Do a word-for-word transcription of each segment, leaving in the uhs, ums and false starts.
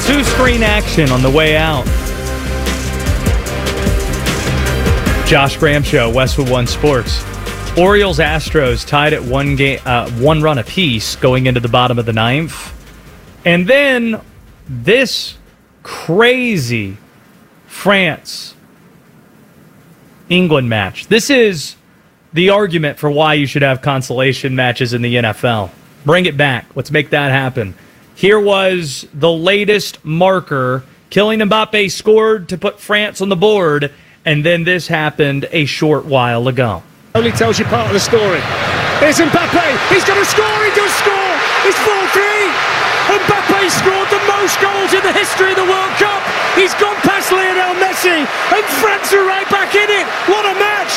Two-screen action on the way out. Josh Graham Show, Westwood One Sports. Orioles Astros tied at one game, uh, one run apiece going into the bottom of the ninth, and then this crazy France England match. This is the argument for why you should have consolation matches in the N F L. Bring it back. Let's make that happen. Here was the latest marker. Kylian Mbappe scored to put France on the board, and then this happened a short while ago. Only tells you part of the story. Here's Mbappe. He's going to score. He does score. It's four three. Mbappe scored the most goals in the history of the World Cup. He's gone past Lionel Messi, and France are right back in it. What a match.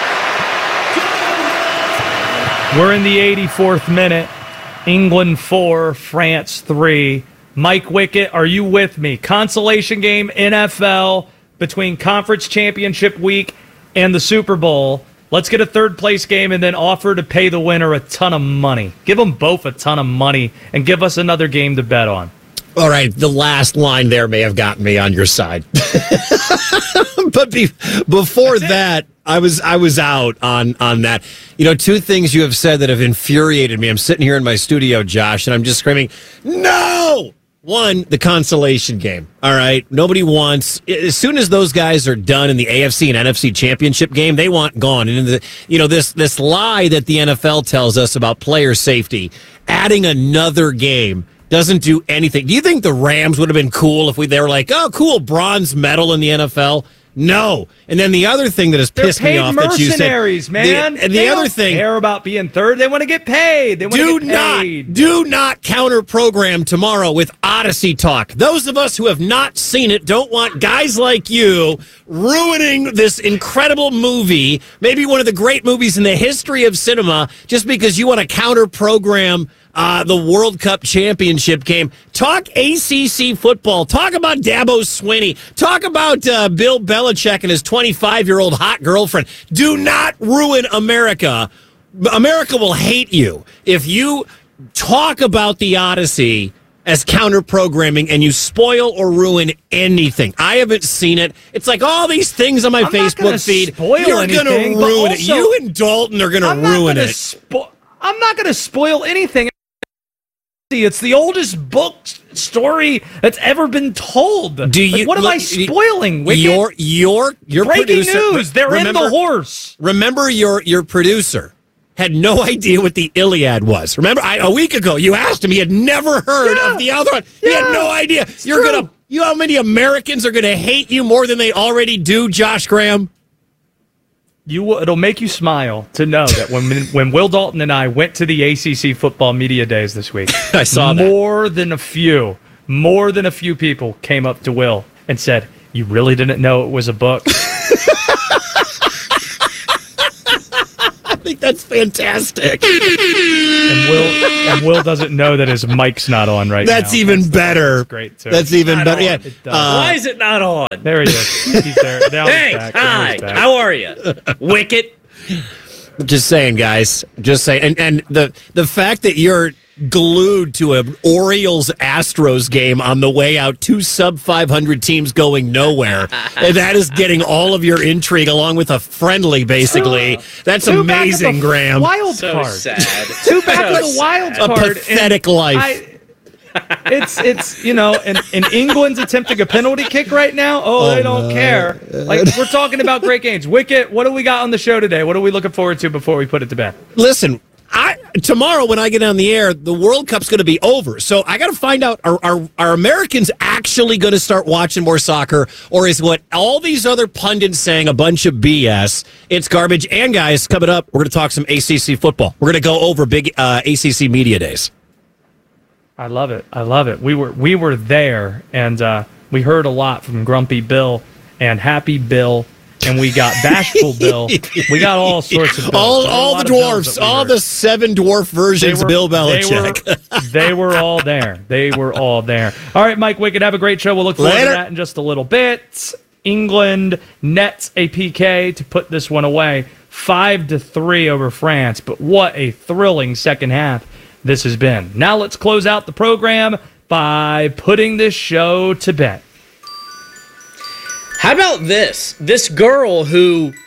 We're in the eighty-fourth minute. England four, France three. Mike Wickett, are you with me? Consolation game, N F L, between Conference Championship Week and the Super Bowl. Let's get a third-place game and then offer to pay the winner a ton of money. Give them both a ton of money and give us another game to bet on. All right, the last line there may have gotten me on your side. But be, before that, I was I was out on, on that. You know, two things you have said that have infuriated me. I'm sitting here in my studio, Josh, and I'm just screaming, no! One, the consolation game. All right. Nobody wants, as soon as those guys are done in the A F C and N F C championship game, they want gone. And the, you know, this, this lie that the N F L tells us about player safety, adding another game doesn't do anything. Do you think the Rams would have been cool if we, they were like, oh, cool, bronze medal in the N F L? No. And then the other thing that has They're pissed me off that you said, mercenaries, man. The, and they the other don't thing, care about being third. They want to get paid. They want do to get paid. not, do not counter program tomorrow with Odyssey talk. Those of us who have not seen it don't want guys like you ruining this incredible movie, maybe one of the great movies in the history of cinema, just because you want to counter program Uh, the World Cup championship game. Talk A C C football. Talk about Dabo Swinney. Talk about uh, Bill Belichick and his twenty-five-year-old hot girlfriend. Do not ruin America. America will hate you if you talk about the Odyssey as counter-programming and you spoil or ruin anything. I haven't seen it. It's like all these things on my I'm Facebook feed. Spoil You're going to ruin it. You and Dalton are going to ruin it. Spo- I'm not going to spoil anything. It's the oldest book story that's ever been told. Do you? Like, what am I spoiling? Wicked? Your your your breaking producer, news. They're remember, in the horse. Remember, your your producer had no idea what the Iliad was. Remember, I, a week ago you asked him. He had never heard yeah. of the other one. He yeah. had no idea. It's You're true. gonna. You know how many Americans are gonna hate you more than they already do, Josh Graham? You, it'll make you smile to know that when when Will Dalton and I went to the A C C football media days this week, I saw that. more than a few, more than a few people came up to Will and said, "You really didn't know it was a book?" I think that's fantastic. And Will and Will doesn't know that his mic's not on right that's now. Even that's better. That's great too. That's even Not better. on. Yeah. It does. Uh, Why is it not on? There he is. He's there. Now he's Hey, back. Now hi. he's back. How are you? Wicket. Just saying, guys. Just saying. And and the the fact that you're glued to an Orioles Astros game on the way out, two sub five hundred teams going nowhere, and that is getting all of your intrigue along with a friendly, basically. That's Two back at amazing, the Graham. Wild So card. sad. Two back So at the wild A card. pathetic and life. I, it's it's you know, and, and England's attempting a penalty kick right now. Oh, Oh, they don't no. care. Like, we're talking about great games. Wicket, what do we got on the show today? What are we looking forward to before we put it to bed? Listen, I tomorrow when I get on the air, the World Cup's going to be over. So I got to find out, are, are, are Americans actually going to start watching more soccer, or is what all these other pundits saying a bunch of B S? It's garbage. And guys, coming up, we're going to talk some A C C football. We're going to go over big uh, A C C media days. I love it. I love it. We were we were there, and uh, we heard a lot from Grumpy Bill and Happy Bill, and we got Bashful Bill. We got all sorts of Bills. all There were a all lot the of Bills dwarfs, that we all heard. the seven dwarf versions They of Bill Belichick. They were, they were all there. They were all there. All right, Mike Wickett, have a great show. We'll look forward Later. to that in just a little bit. England nets a P K to put this one away, five to three over France. But what a thrilling second half this has been. Now let's close out the program by putting this show to bed. How about this? This girl who